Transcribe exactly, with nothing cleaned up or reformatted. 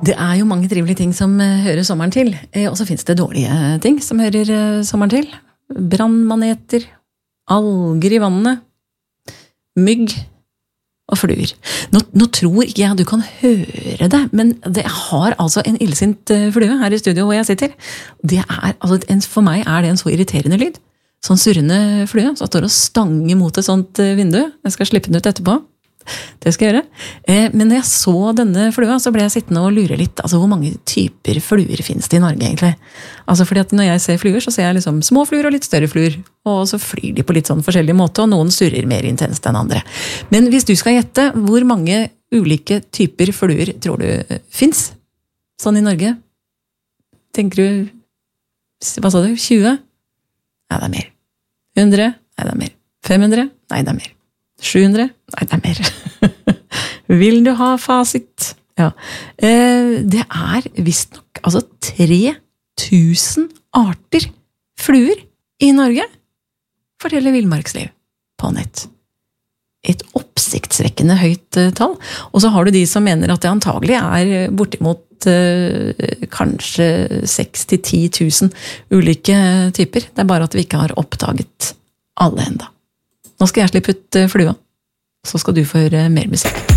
Det er jo mange trivelige ting som hører sommeren til, og så finnes det dårlige ting som hører sommeren til. Brannmaneter, alger i vannet, mygg og fluer. Nå, nå tror ikke jeg du kan høre det, men det har altså en illsint flue her i studio hvor jeg sitter. Det er, altså, for meg er det en så irriterende lyd. Sånn surrende flue, som står og stanger mot et sånt vindu. Jeg skal slippe den ut etterpå. Det skal jeg gjøre. Eh, men når jeg så denne flua, så ble jeg sittende og lure litt. Altså, hvor mange typer fluer finnes det i Norge, egentlig? Altså, fordi at når jeg ser fluer, så ser jeg liksom små fluer og litt større fluer. Og så flyr de på litt sånn forskjellig måte, og noen surrer mer intenst enn andre. Men hvis du skal gjette, hvor mange ulike typer fluer tror du finnes? Sånn i Norge? Tenker du, hva sa du, tjue? Nei, det er mer. hundre? Nei, det er mer. fem hundre? Nei, det er mer. sju hundre? Nei, det er mer. Vil du ha fasit? Ja. Eh, det er visst nok altså tre tusen arter fluer i Norge, forteller Villmarksliv på nett. Et oppsiktsvekkende høyt uh, tall. Og så har du de som mener at det antagelig er bortimot uh, kanskje seks til ti tusen ulike typer. Det er bare at vi ikke har oppdaget alle enda. Nå skal jeg slippe ut flua, så skal du få høre mer musikk.